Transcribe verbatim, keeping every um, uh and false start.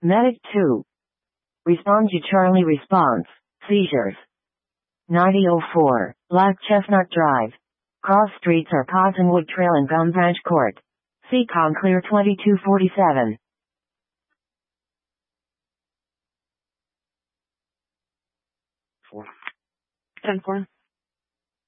Medic two. Respond to Charlie response. Seizures. ninety oh four. Black Chestnut Drive. Cross streets are Cottonwood Trail and Gum Branch Court. C C O M clear twenty-two forty-seven. Four. Ten four.